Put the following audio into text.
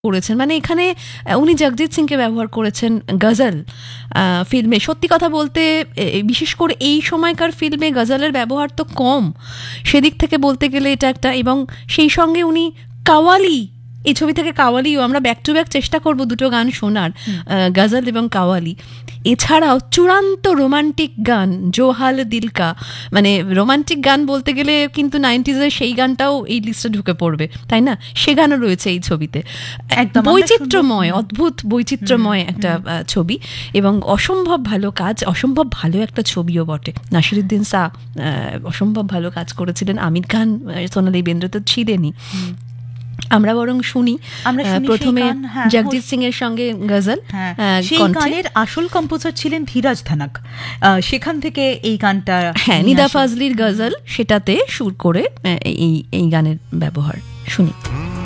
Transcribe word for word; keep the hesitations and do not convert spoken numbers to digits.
করেছেন, মানে এখানে উনি জগজিৎ সিংকে ব্যবহার করেছেন গজল ফিল্মে। সত্যি কথা বলতে বিশেষ করে এই সময়কার ফিল্মে গজলের ব্যবহার তো কম, সেদিক থেকে বলতে গেলে এটা একটা। এবং সেই সঙ্গে উনি কাওয়ালি, এই ছবি থেকে কাওয়ালিও আমরা ব্যাক টু ব্যাক চেষ্টা করব দুটো গান শোনার, গজল এবং কাওয়ালি। এছাড়াও চূড়ান্ত রোমান্টিক গান জো হাল দিল কা, মানে রোমান্টিক গান বলতে গেলে কিন্তু নাইনটিজের সেই গানটাও এই লিস্টে ঢুকে পড়বে, তাই না? সে গানও রয়েছে এই ছবিতে। বৈচিত্র্যময়, অদ্ভুত বৈচিত্র্যময় একটা ছবি এবং অসম্ভব ভালো কাজ, অসম্ভব ভালো একটা ছবিও বটে। নাসিরুদ্দিন শাহ অসম্ভব ভালো কাজ করেছিলেন, আমির খান, সোনালি বেন্দ্র তো ছিলেনই। আমরা বরং শুনি প্রথমে জগজিৎ সিং এর সঙ্গে গজল। সেই গানের আসল কম্পোজার ছিলেন ধীরাজ ধানাক, সেখান থেকে এই গানটা, হ্যাঁ, নিদা ফাজলির গজল, সেটাতে সুর করে এই এই গানের ব্যবহার শুনি।